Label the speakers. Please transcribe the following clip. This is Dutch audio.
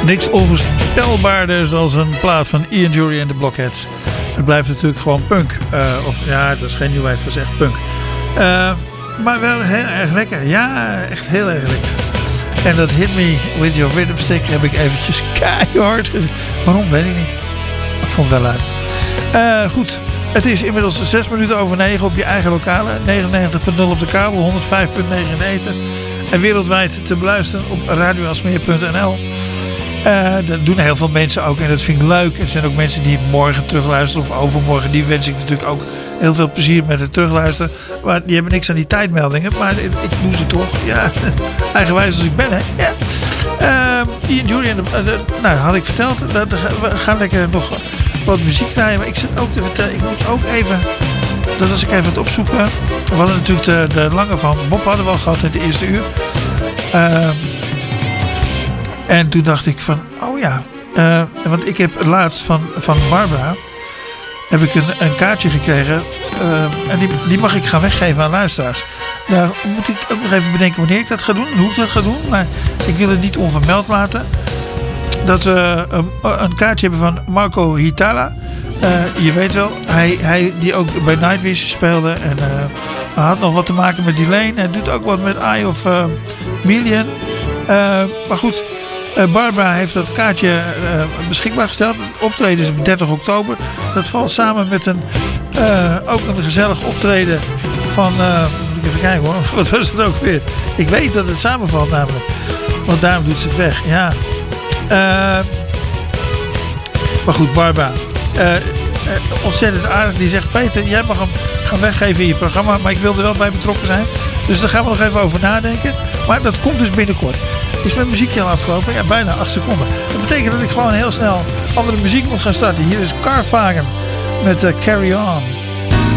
Speaker 1: Niks onvoorspelbaarder als een plaat van Ian Dury en de Blockheads. Het blijft natuurlijk gewoon punk. Het is geen new wave, het is echt punk. Maar wel heel erg lekker. Ja, echt heel erg lekker. En dat Hit Me With Your Rhythm Stick heb ik eventjes keihard gezien. Waarom, weet ik niet. Maar ik vond het wel leuk. Goed, het is inmiddels 6 minuten over 9 op je eigen lokale. 99.0 op de kabel, 105.9 in de ether. En wereldwijd te beluisteren op radioalsmeer.nl. Dat doen heel veel mensen ook en dat vind ik leuk. Er zijn ook mensen die morgen terugluisteren of overmorgen. Die wens ik natuurlijk ook heel veel plezier met het terugluisteren. Maar die hebben niks aan die tijdmeldingen. Maar ik doe ze toch. Ja, eigenwijs als ik ben, hè. Ja. Ian Dury en nou, had ik verteld. We gaan lekker nog wat muziek draaien. Maar ik zit ook te vertellen. Ik moet ook even... Dat was ik even aan het opzoeken. We hadden natuurlijk de lange van Bob hadden we al gehad in het eerste uur. En toen dacht ik van, oh ja. Want ik heb laatst van Barbara... heb ik een kaartje gekregen. En die mag ik gaan weggeven aan luisteraars. Daar moet ik ook nog even bedenken wanneer ik dat ga doen. En hoe ik dat ga doen. Maar ik wil het niet onvermeld laten. Dat we een kaartje hebben van Marco Hitala. Je weet wel, hij die ook bij Nightwish speelde. En hij had nog wat te maken met Delane. Hij doet ook wat met Eye of Million. Maar goed... Barbara heeft dat kaartje beschikbaar gesteld. Het optreden is op 30 oktober. Dat valt samen met ook een gezellig optreden van... moet ik even kijken hoor. Wat was het ook weer? Ik weet dat het samenvalt namelijk. Want daarom doet ze het weg. Ja. Maar goed, Barbara. Ontzettend aardig. Die zegt, Peter, jij mag hem gaan weggeven in je programma. Maar ik wil er wel bij betrokken zijn. Dus daar gaan we nog even over nadenken. Maar dat komt dus binnenkort. Is mijn muziekje al afgelopen? Ja, bijna 8 seconden. Dat betekent dat ik gewoon heel snel andere muziek moet gaan starten. Hier is Carfagen met Carry On.